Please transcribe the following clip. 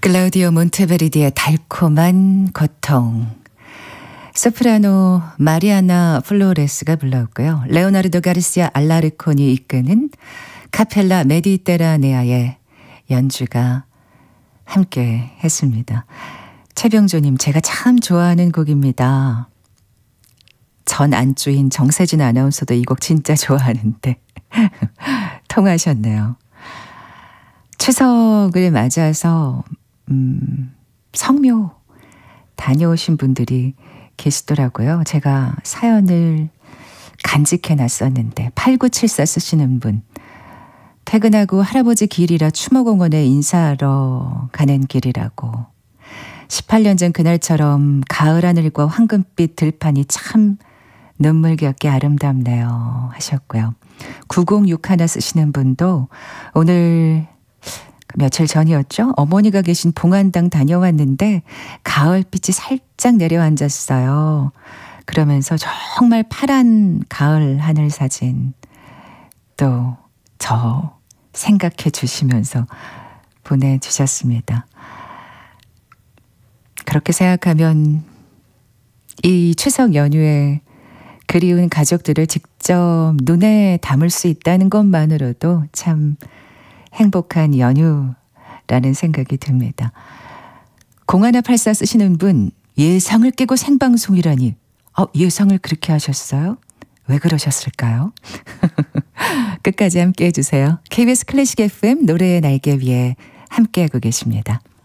클라우디오 몬테베르디의 달콤한 고통. 소프라노 마리아나 플로레스가 불렀고요. 레오나르도 가르시아 알라르콘이 이끄는 카펠라 메디테라네아의 연주가 함께 했습니다. 최병조님, 제가 참 좋아하는 곡입니다. 전 안주인 정세진 아나운서도 이 곡 진짜 좋아하는데 통하셨네요. 추석을 맞아서 성묘 다녀오신 분들이 계시더라고요. 제가 사연을 간직해 놨었는데 8974 쓰시는 분, 퇴근하고 할아버지 길이라 추모공원에 인사하러 가는 길이라고, 18년 전 그날처럼 가을 하늘과 황금빛 들판이 참 눈물겹게 아름답네요 하셨고요. 9061 쓰시는 분도 오늘 며칠 전이었죠? 어머니가 계신 봉안당 다녀왔는데 가을빛이 살짝 내려앉았어요. 그러면서 정말 파란 가을 하늘 사진 또 저 생각해 주시면서 보내주셨습니다. 그렇게 생각하면 이 추석 연휴에 그리운 가족들을 직접 눈에 담을 수 있다는 것만으로도 참 행복한 연휴라는 생각이 듭니다. 0184 쓰시는 분, 예상을 깨고 생방송이라니. 예상을 그렇게 하셨어요? 왜 그러셨을까요? 끝까지 함께 해주세요. KBS 클래식 FM 노래의 날개 위에 함께하고 계십니다.